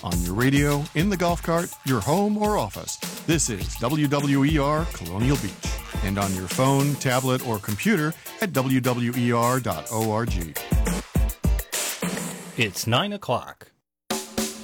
On your radio, in the golf cart, your home or office, this is WWER Colonial Beach. And on your phone, tablet, or computer at WWER.org. It's 9 o'clock.